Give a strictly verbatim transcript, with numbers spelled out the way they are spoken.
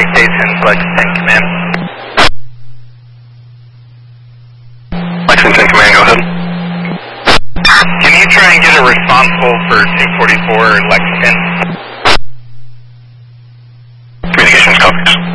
Stations, Lexington Command. Lexington Command, go ahead. Can you try and get a responsible for two forty-four Lexington? Communications copies.